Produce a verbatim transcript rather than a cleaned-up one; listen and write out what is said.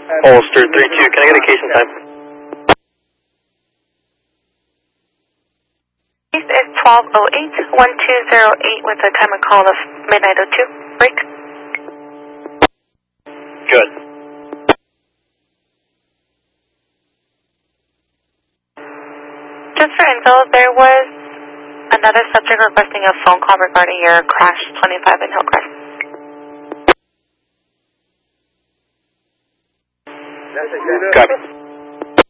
Holster three two, can I get a case and time? Case is twelve oh eight, one two zero eight with a time and call of midnight oh two. Break. Good. Just for info, there was another subject requesting a phone call regarding your crash twenty-five in Hillcrest. Copy.